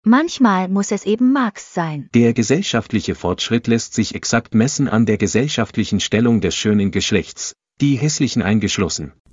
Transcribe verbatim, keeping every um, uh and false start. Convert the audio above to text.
Manchmal muss es eben Marx sein. Der gesellschaftliche Fortschritt lässt sich exakt messen an der gesellschaftlichen Stellung des schönen Geschlechts, die hässlichen eingeschlossen.